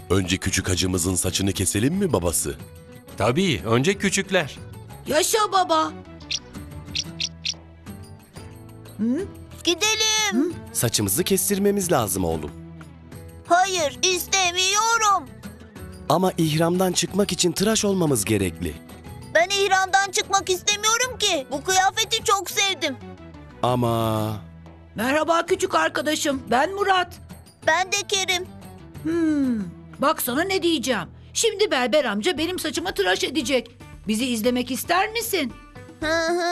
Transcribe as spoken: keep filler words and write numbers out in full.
Önce küçük hacımızın saçını keselim mi babası? Tabii, önce küçükler. Yaşa baba. Gidelim. Saçımızı kestirmemiz lazım oğlum. Hayır, istemiyorum. Ama ihramdan çıkmak için tıraş olmamız gerekli. Ben ihramdan çıkmak istemiyorum ki. Bu kıyafeti çok sevdim. Ama Merhaba küçük arkadaşım. Ben Murat. Ben de Kerim. Hmm, bak sana ne diyeceğim. Şimdi berber amca benim saçımı tıraş edecek. Bizi izlemek ister misin? Hı hı.